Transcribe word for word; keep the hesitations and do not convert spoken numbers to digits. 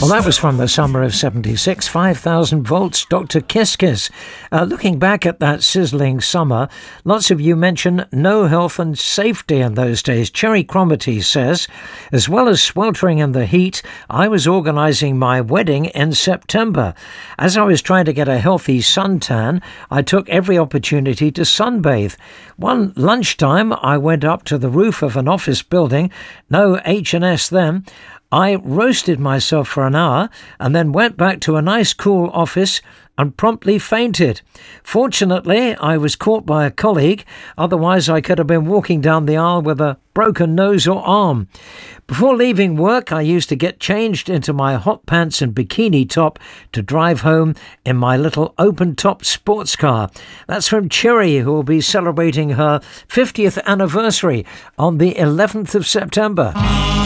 Well, that was from the summer of seventy-six, five thousand volts, Doctor Kiss Kiss. Uh, looking back at that sizzling summer, lots of you mention no health and safety in those days. Cherry Cromarty says, as well as sweltering in the heat, I was organising my wedding in September. As I was trying to get a healthy suntan, I took every opportunity to sunbathe. One lunchtime, I went up to the roof of an office building, no H and S then. I roasted myself for an hour and then went back to a nice cool office and promptly fainted. Fortunately, I was caught by a colleague, otherwise I could have been walking down the aisle with a broken nose or arm. Before leaving work, I used to get changed into my hot pants and bikini top to drive home in my little open-top sports car. That's from Cherry, who will be celebrating her fiftieth anniversary on the eleventh of September.